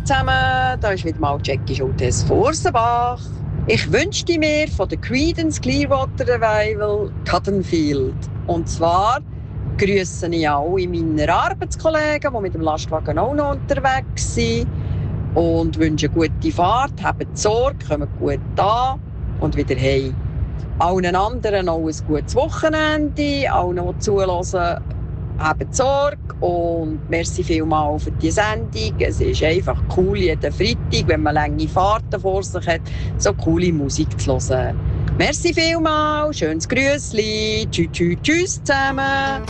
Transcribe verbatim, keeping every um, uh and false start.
zusammen, da ist wieder mal Jackie Schultes von Ursenbach. Ich wünschte mir von der Creedence Clearwater Revival Cottonfield. Und zwar grüße ich alle meine Arbeitskollegen, die mit dem Lastwagen auch noch unterwegs sind. Und wünsche eine gute Fahrt, habt Sorge, kommt gut an und wieder heim. Allen anderen auch ein gutes Wochenende, allen, die zuhören, habt Sorge und merci vielmals für die Sendung. Es ist einfach cool, jeden Freitag, wenn man lange Fahrten vor sich hat, so coole Musik zu hören. Merci vielmals, schönes Grüßli, tschüss, tschüss, tschüss zusammen.